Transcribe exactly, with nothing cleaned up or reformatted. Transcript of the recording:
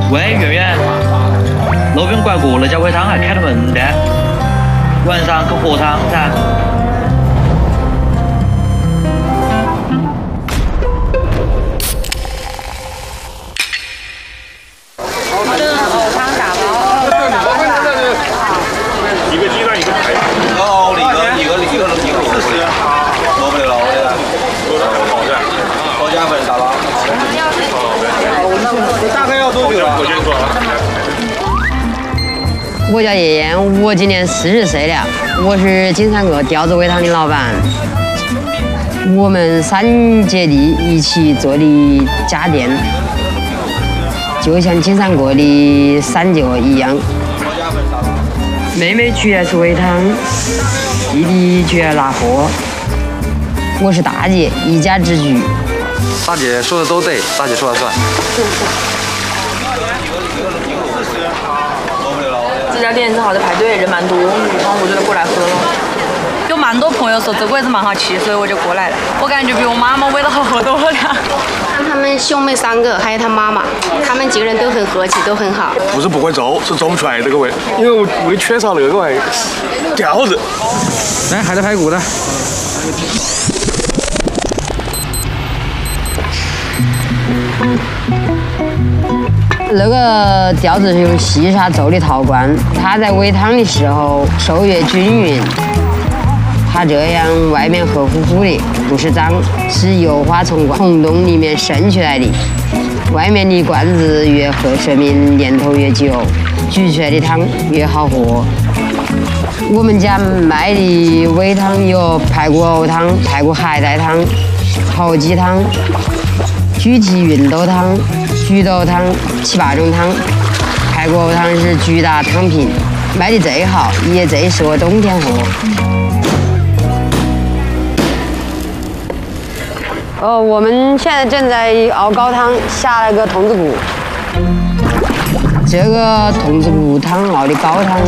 喂，圆圆，路边拐过那家煨汤还开着门的，晚上去喝汤噻。 藕汤打包。 一个鸡蛋，一个排骨。 哦，一个一个一个一个四十，萝卜的萝卜的， 好的， 多加份打包。大概要多久啊？ 我先说啊。 我叫叶燕，我今年四十岁了，我是金山阁吊子煨汤的老板。我们三姐弟一起做的家店，就像金山阁的三舅一样。妹妹去是煨汤，弟弟去拿货。我是大姐，一家之主。 大姐说的都对，大姐说了算。 这家店正好在排队，人蛮多，然后我就过来喝了。有蛮多朋友说这个也是蛮好吃，所以我就过来了。我感觉比我妈妈味道好喝多了。 他们兄妹三个，还有他妈妈，他们几个人都很和气，都很好。 不是不会做，是做不出来这个味，因为我没缺少那个味调子。 来，海带排骨的。 那个吊子是用细沙做的陶罐，它在煨汤的时候受热均匀，它这样外面黑乎乎的，不是脏，是油花从孔洞里面渗出来的。外面的罐子越黑，说明年头越久，煮出来的汤越好喝。我们家卖的煨汤有排骨藕汤、排骨海带汤、烤鸡汤、猪蹄芸豆汤、菊豆汤，七八种汤。排骨藕汤是主打汤品，卖的最好，也最适合冬天喝。哦，我们现在正在熬高汤，下了个童子骨。这个童子骨汤熬的高汤。